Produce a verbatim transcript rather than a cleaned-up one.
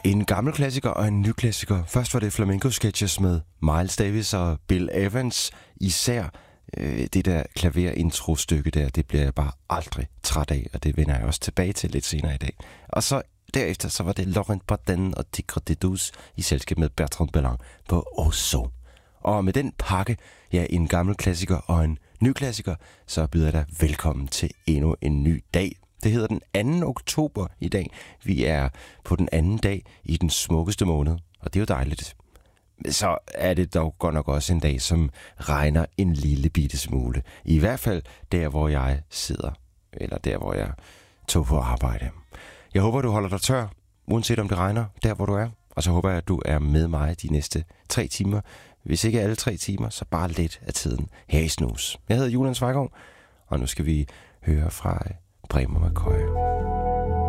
En gammel klassiker og en ny klassiker. Først var det flamenco-sketches med Miles Davis og Bill Evans. Især øh, det der klaverintro-stykke der, det bliver jeg bare aldrig træt af, og det vender jeg også tilbage til lidt senere i dag. Og så derefter så var det Laurent Barden og Tigre de Douce i selskab med Bertrand Belin på Oso. Og med den pakke, ja, en gammel klassiker og en ny klassiker, så byder jeg dig velkommen til endnu en ny dag. Det hedder den anden oktober i dag. Vi er på den anden dag i den smukkeste måned, og det er jo dejligt. Så er det dog godt nok også en dag, som regner en lille bitte smule. I hvert fald der, hvor jeg sidder, eller der, hvor jeg tog på arbejde. Jeg håber, du holder dig tør, uanset om det regner, der hvor du er. Og så håber jeg, at du er med mig de næste tre timer. Hvis ikke alle tre timer, så bare lidt af tiden her i Snus. Jeg hedder Julian Zweigård, og nu skal vi høre fra Bremer McCoy.